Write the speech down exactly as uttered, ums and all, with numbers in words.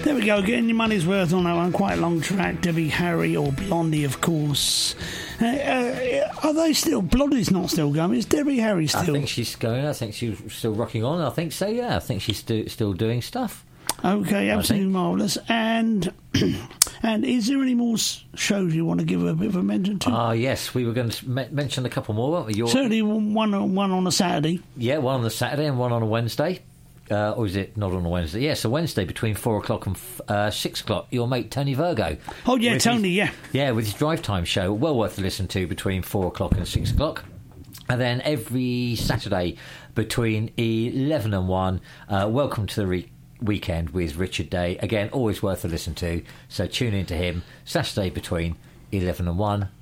There we go, getting your money's worth on that one. Quite a long track. Debbie Harry, or Blondie, of course. Uh, uh, are they still... Blondie's not still going. Is Debbie Harry still... I think she's going. I think she's still rocking on. I think so, yeah. I think she's st- still doing stuff. Okay, absolutely marvellous. And and is there any more s- shows you want to give a bit of a mention to? Ah, uh, yes. We were going to m- mention a couple more, weren't we? Your... Certainly one, on- one on a Saturday. Yeah, one on a Saturday and one on a Wednesday. Uh, or is it not on a Wednesday? Yeah, so Wednesday between four o'clock and f- uh, six o'clock. Your mate Tony Virgo. Oh yeah, Tony. His, yeah, yeah, with his drive time show, well worth to listen to between four o'clock and six o'clock. And then every Saturday between eleven and one. Uh, welcome to the re- weekend with Richard Day. Again, always worth to listen to. So tune in to him Saturday between eleven and one.